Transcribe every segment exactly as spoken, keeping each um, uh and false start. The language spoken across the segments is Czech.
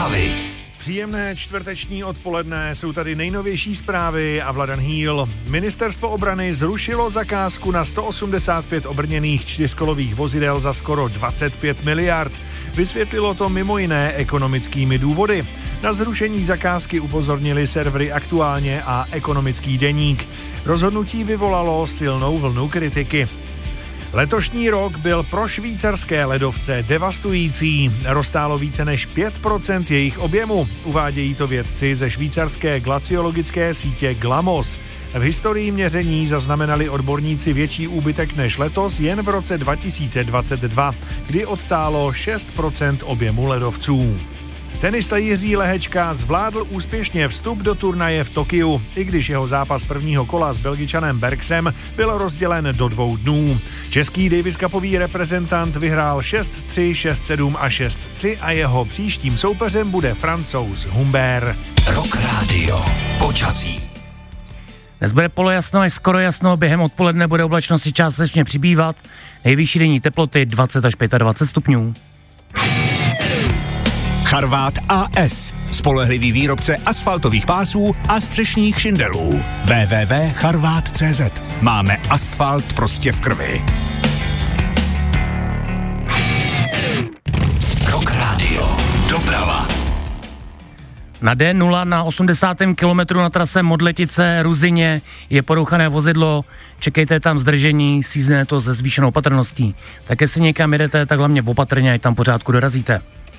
Zprávy. Příjemné čtvrteční odpoledne, jsou tady nejnovější zprávy a Vladan Hýl. Ministerstvo obrany zrušilo zakázku na sto osmdesát pět obrněných čtyřkolových vozidel za skoro dvacet pět miliard. Vysvětlilo to mimo jiné ekonomickými důvody. Na zrušení zakázky upozornili servery Aktuálně a Ekonomický deník. Rozhodnutí vyvolalo silnou vlnu kritiky. Letošní rok byl pro švýcarské ledovce devastující. Roztálo více než pět procent jejich objemu. Uvádějí to vědci ze švýcarské glaciologické sítě Glamos. V historii měření zaznamenali odborníci větší úbytek než letos jen v roce dva tisíce dvacet dva, kdy odtálo šest procent objemu ledovců. Tenista Jiří Lehečka zvládl úspěšně vstup do turnaje v Tokiu, i když jeho zápas prvního kola s Belgičanem Bergsem byl rozdělen do dvou dnů. Český Davis Cupový reprezentant vyhrál šest tři, šest sedm a šest tři a jeho příštím soupeřem bude Francouz Humbert. Rock Radio. Počasí. Dnes bude polojasno až skoro jasno, během odpoledne bude oblačnosti částečně přibývat, nejvyšší denní teploty dvacet až dvacet pět stupňů. Charvát A S, spolehlivý výrobce asfaltových pásů a střešních šindelů. w w w tečka charvát tečka cé zet. Máme asfalt prostě v krvi. Rock Radio. Doprava. Na D nula na osmdesátém kilometru na trase Modletice Ruzyně je porouchané vozidlo, čekejte tam zdržení, sízne to se zvýšenou opatrností. Tak jestli někam jedete, tak hlavně opatrně, ať tam pořádku dorazíte.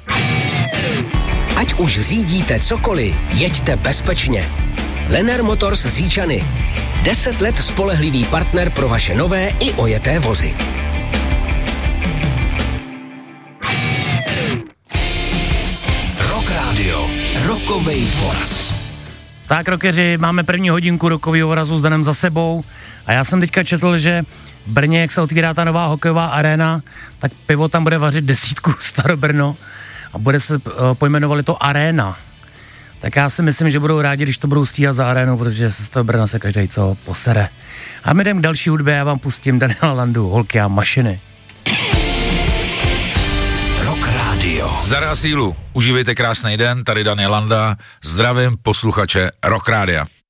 Ať už řídíte cokoliv, jeďte bezpečně. Lenner Motors z Říčany. Deset let spolehlivý partner pro vaše nové i ojeté vozy. Rock Radio. Rokovej voraz. Tak, rockeři, máme první hodinku rokového vorazu s Danem za sebou a já jsem teďka četl, že v Brně, jak se otvírá ta nová hokejová aréna, tak pivo tam bude vařit desítku Starobrno a bude se, uh, pojmenovali to Arena. Tak já si myslím, že budou rádi, když to budou stíhat za arénou, protože se z toho Brna se každý co posere. A my jdem k další hudbě, já vám pustím Daniela Landu, Holky a mašiny. Rock Radio. Zdar a sílu, užívejte krásný den, tady Daniel Landa, zdravím posluchače Rock Rádia.